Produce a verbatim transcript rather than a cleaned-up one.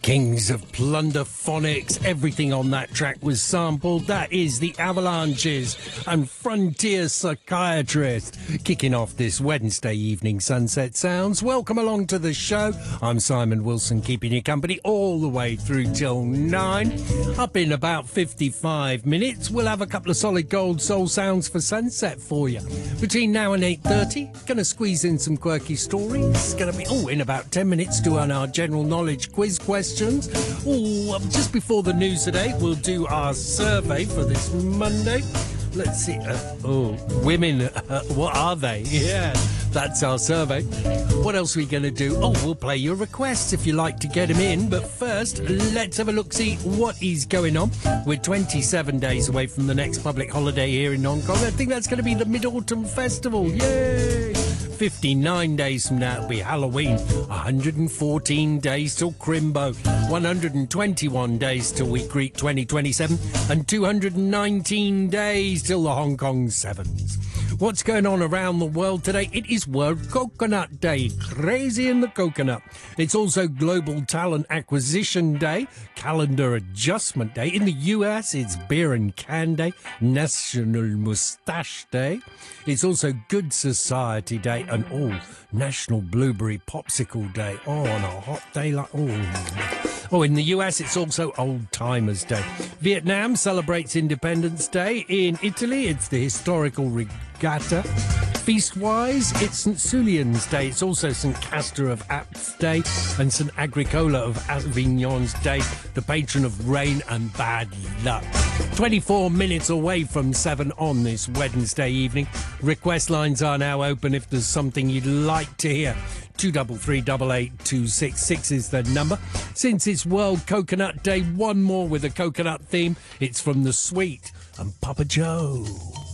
Kings of Plunder Phonics. Everything on that track was sampled. That is the Avalanches and Frontier Psychiatrist. Kicking off this Wednesday evening Sunset Sounds. Welcome along to the show. I'm Simon Wilson, keeping you company all the way through till nine. Up in about fifty-five minutes, we'll have a couple of solid gold soul sounds for sunset for you. Between now and eight thirty, going to squeeze in some quirky stories. Going to be, oh, in about ten minutes, doing our general knowledge quiz questions. Oh, just before the news today, we'll do our survey for this Monday. Let's see. Uh, oh, women, uh, what are they? Yeah, that's our survey. What else are we going to do? Oh, we'll play your requests if you like to get them in. But first, let's have a look-see what is going on. We're twenty-seven days away from the next public holiday here in Hong Kong. I think that's going to be the Mid-Autumn Festival. Yay! fifty-nine days from now it'll be Halloween. one hundred fourteen days till Crimbo. one hundred twenty-one days till we greet twenty twenty-seven. And two hundred nineteen days till the Hong Kong Sevens. What's going on around the world today? It is World Coconut Day. Crazy in the coconut. It's also Global Talent Acquisition Day, Calendar Adjustment Day. In the U S, it's Beer and Can Day, National Moustache Day. It's also Good Society Day and, oh, National Blueberry Popsicle Day. Oh, on a hot day like, oh... Oh, in the U S, it's also Old Timers Day. Vietnam celebrates Independence Day. In Italy, it's the historical regatta. Feast-wise, it's Saint Sulian's Day. It's also Saint Castor of Apt Day and Saint Agricola of Avignon's Day, the patron of rain and bad luck. twenty-four minutes away from seven on this Wednesday evening. Request lines are now open if there's something you'd like to hear. two three three, eight eight two six six is the number. Since it's World Coconut Day, one more with a coconut theme. It's from The Sweet and Papa Joe.